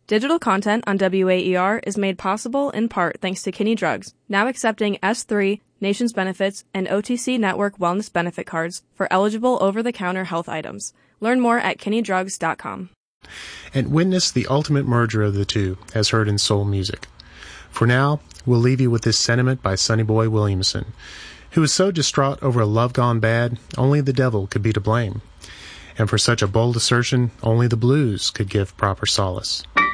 Digital content on WAER is made possible in part thanks to Kinney Drugs, now accepting S3, Nations Benefits, and OTC Network Wellness Benefit cards for eligible over-the-counter health items. Learn more at kinneydrugs.com. And witness the ultimate merger of the two, as heard in soul music. For now, we'll leave you with this sentiment by Sonny Boy Williamson, who was so distraught over a love gone bad, only the devil could be to blame. And for such a bold assertion, only the blues could give proper solace.